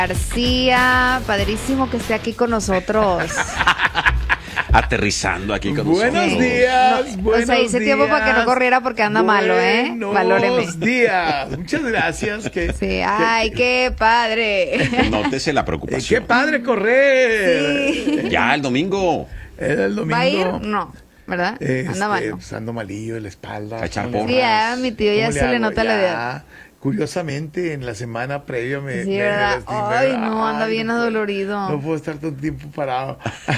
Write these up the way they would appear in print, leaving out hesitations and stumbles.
García, padrísimo que esté aquí con nosotros. Aterrizando aquí con Buenos nosotros. días, buenos O sea, hice tiempo para que no corriera porque anda malo, ¿eh? Valóreme. Buenos días, muchas gracias. Sí, ay, qué padre. Nótese la Qué preocupación. padre correr. Sí. Ya, el domingo. Era el domingo. ¿Va a ir? No, ¿verdad? Anda malo. Pues ando malillo de la espalda. A echar ¿Cómo porras. le- Sí, ya, mi tío ya ¿Cómo se le hago? nota la Ya, edad. Curiosamente, en la semana previa me Sí, ¿verdad? lastimé. Ay, no, anda Ay, bien no puedo- adolorido. No puedo estar todo el tiempo parado.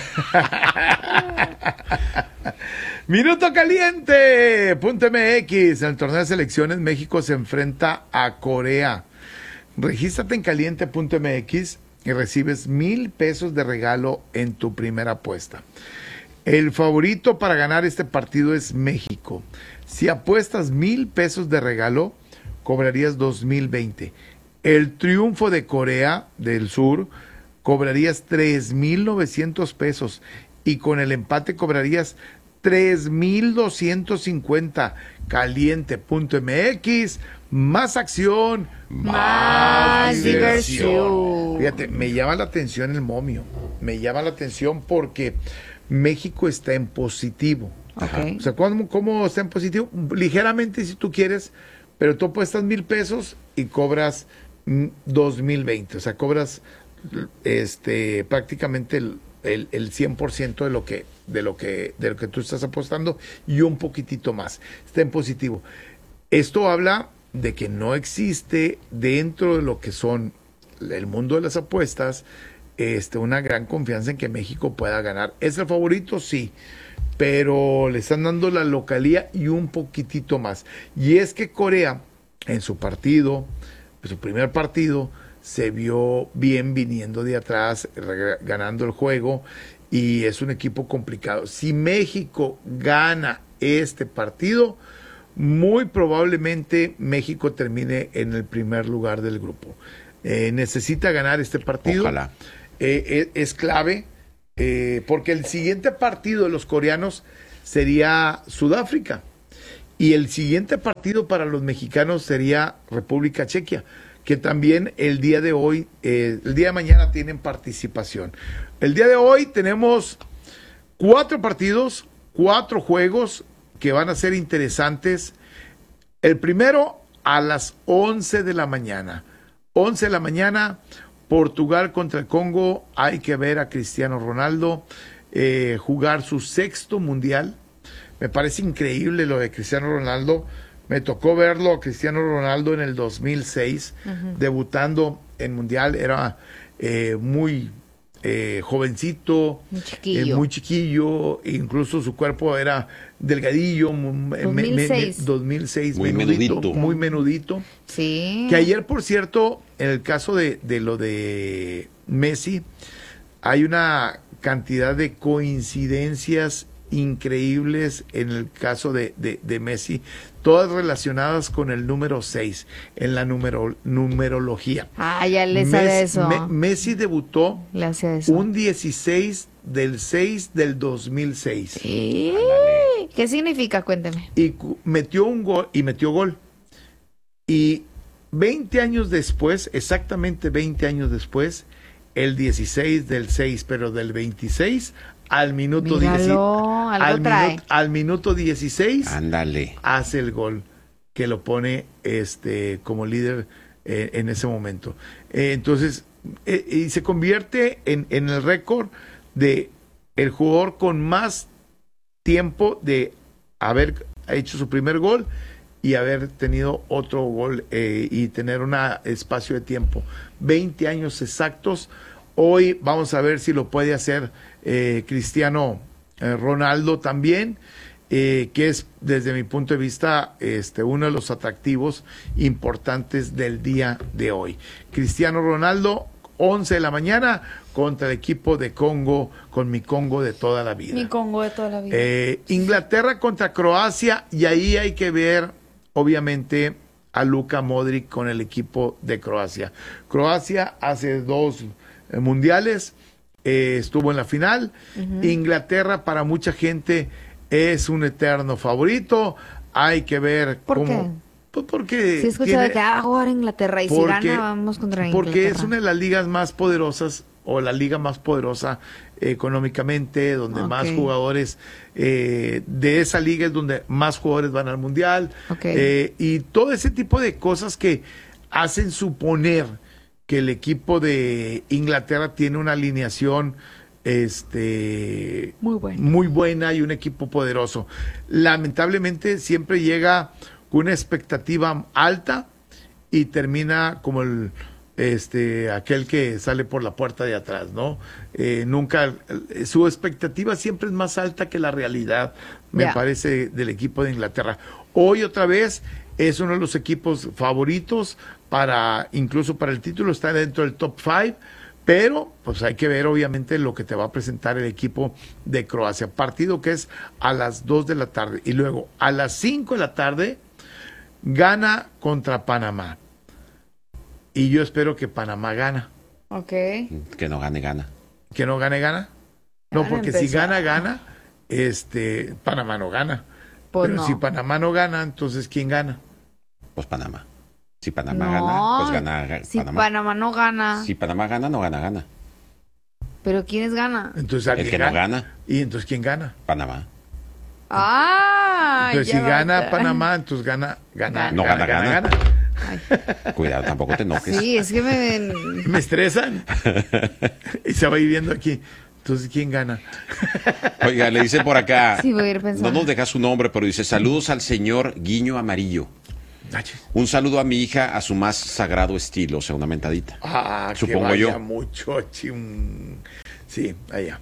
Minuto caliente. .mx. En el torneo de selecciones, México se enfrenta a Corea. Regístrate en caliente.mx y recibes 1,000 pesos de regalo en tu primera apuesta. El favorito para ganar este partido es México. Si apuestas 1,000 pesos de regalo, cobrarías 2,020. El triunfo de Corea del Sur, cobrarías 3,900 pesos. Y con el empate cobrarías 3,250. Caliente.mx. Más acción, Más diversión. Fíjate, me llama la atención el momio. Me llama la atención porque México está en positivo. Ok. O sea, ¿cómo está en positivo? Ligeramente si tú quieres, pero tú apuestas 1,000 pesos y cobras 2,020. O sea, cobras prácticamente el 100% de lo que tú estás apostando y un poquitito más. Está en positivo. Esto habla de que no existe dentro de lo que son el mundo de las apuestas una gran confianza en que México pueda ganar. ¿Es el favorito? Sí, pero le están dando la localía y un poquitito más. Y es que Corea, en su partido, su primer partido, se vio bien viniendo de atrás, ganando el juego, y es un equipo complicado. Si México gana este partido, muy probablemente México termine en el primer lugar del grupo. Necesita ganar este partido. Ojalá. Es clave, porque el siguiente partido de los coreanos sería Sudáfrica y el siguiente partido para los mexicanos sería República Chequia, que también el día de hoy, el día de mañana tienen participación. El día de hoy tenemos 4 partidos, 4 juegos que van a ser interesantes. El primero a las 11 de la mañana. 11 de la mañana, Portugal contra el Congo. Hay que ver a Cristiano Ronaldo jugar su 6º mundial. Me parece increíble lo de Cristiano Ronaldo. Me tocó verlo a Cristiano Ronaldo en el 2006, debutando en mundial. Era muy jovencito, muy chiquillo, incluso su cuerpo era delgadillo. 2006, Muy menudito. muy menudito. Sí. Que ayer, por cierto, en el caso de lo de Messi, hay una cantidad de coincidencias increíbles en el caso de Messi, todas relacionadas con el número 6 en la numerología. Ah, ya le sabe eso. Messi debutó Le hace eso. un 16 del 6 del 2006. Sí. ¿Qué significa? Cuénteme. Y metió un gol, y metió gol. Y 20 años después, exactamente 20 años después, el 16 del 6, pero del 26 al minuto 10, Míralo, algo trae. al minuto 16 Ándale. hace el gol que lo pone como líder en ese momento. Entonces, y se convierte en el récord de el jugador con más tiempo de haber hecho su primer gol y haber tenido otro gol y tener un espacio de tiempo. 20 años exactos. Hoy vamos a ver si lo puede hacer Cristiano Ronaldo también, que es, desde mi punto de vista, uno de los atractivos importantes del día de hoy. Cristiano Ronaldo, 11 de la mañana, contra el equipo de Congo, con mi Congo de toda la vida. Mi Congo de toda la vida. Inglaterra contra Croacia, y ahí hay que ver, obviamente, a Luka Modric con el equipo de Croacia. Croacia hace 2 mundiales, estuvo en la final. Inglaterra, para mucha gente, es un eterno favorito. Hay que ver ¿Por cómo. Pues porque Sí, he escuchado que va a jugar Inglaterra y si gana, vamos contra Inglaterra. Porque es una de las ligas más poderosas o la liga más poderosa económicamente, donde más jugadores de esa liga es donde más jugadores van al mundial y todo ese tipo de cosas que hacen suponer que el equipo de Inglaterra tiene una alineación muy buena y un equipo poderoso. Lamentablemente siempre llega con una expectativa alta y termina como aquel que sale por la puerta de atrás, ¿no? Nunca, su expectativa siempre es más alta que la realidad, me parece, del equipo de Inglaterra. Hoy otra vez es uno de los equipos favoritos incluso para el título, está dentro del top 5, pero pues hay que ver obviamente lo que te va a presentar el equipo de Croacia. Partido que es a las 2 de la tarde y luego a las 5 de la tarde Gana contra Panamá. Y yo espero que Panamá gana. Ok. Que no gane, gana. ¿Que no gane, gana? No, porque si gana, Panamá no gana. Pues pero no. si Panamá no gana, entonces ¿quién gana? Pues Panamá. Si Panamá gana, pues gana si Panamá. Panamá no gana. Si Panamá gana, no gana, gana. ¿Pero quiénes gana? Entonces, el que no gana. ¿Y entonces quién gana? Panamá. Ah, entonces si gana Panamá, entonces gana. No gana. Ay. Cuidado, tampoco te enojes. Sí, es que me estresan. Y se va a ir viendo aquí. Entonces, ¿quién gana? Oiga, le dice por acá. Sí, voy a ir pensando. No nos deja su nombre, pero dice: saludos al señor Guiño Amarillo. Un saludo a mi hija a su más sagrado estilo, o sea, una mentadita. Supongo que vaya yo. Mucho, sí, allá.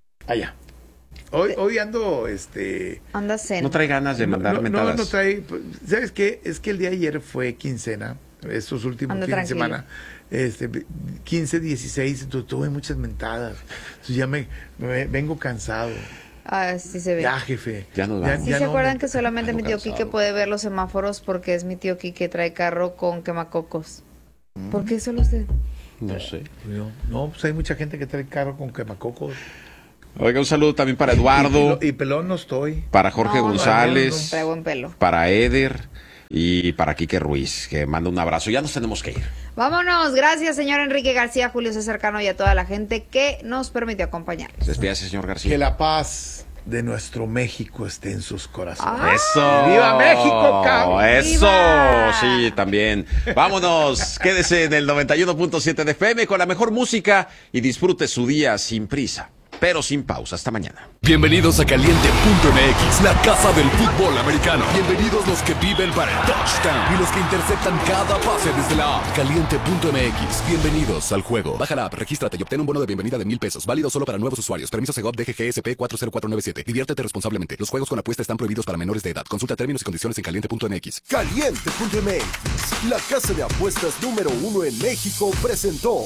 Hoy ando, Anda cena. No trae ganas de mandar mentadas. No trae. ¿Sabes qué? Es que el día de ayer fue quincena, estos últimos fines de semana. 15, 16, entonces tuve muchas mentadas. Entonces ya me vengo cansado. Ah, sí se ve. Ya, jefe. Ya nos vamos. ¿Sí se acuerdan que solamente mi tío cansado. Quique puede ver los semáforos porque es mi tío Quique, trae carro con quemacocos? ¿Por qué solo usted? No sé. No, pues hay mucha gente que trae carro con quemacocos. Oiga, un saludo también para Eduardo. Y pelón no estoy. Para Jorge González. No, trae buen pelo. Para Eder. Y para Quique Ruiz, que manda un abrazo. Ya nos tenemos que ir. Vámonos. Gracias, señor Enrique García, Julio César Cano y a toda la gente que nos permitió acompañarnos. Despídase, señor García. Que la paz de nuestro México esté en sus corazones. ¡Eso! ¡Viva México, cabrón! ¡Eso! ¡Viva! Sí, también. Vámonos. Quédese en el 91.7 de FM con la mejor música y disfrute su día sin prisa, pero sin pausa. Hasta mañana. Bienvenidos a Caliente.mx, la casa del fútbol americano. Bienvenidos los que viven para el touchdown y los que interceptan cada pase desde la app. Caliente.mx, bienvenidos al juego. Baja la app, regístrate y obtén un bono de bienvenida de $1,000. Válido solo para nuevos usuarios. Permiso Segov DGGSP 40497. Diviértete responsablemente. Los juegos con apuesta están prohibidos para menores de edad. Consulta términos y condiciones en Caliente.mx. Caliente.mx, la casa de apuestas número 1 en México, presentó.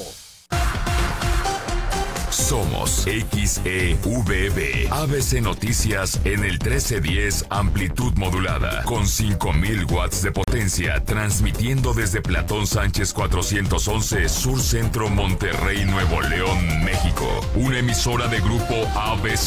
Somos XEVB, ABC Noticias en el 1310 amplitud modulada, con 5000 watts de potencia, transmitiendo desde Platón Sánchez 411, Sur Centro, Monterrey, Nuevo León, México. Una emisora de grupo ABC.